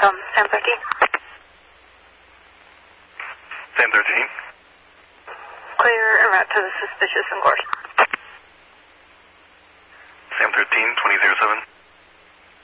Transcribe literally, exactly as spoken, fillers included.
TACOM, Sam thirteen. Sam thirteen. Clear en route to the suspicious in course. Sam thirteen, twenty oh seven.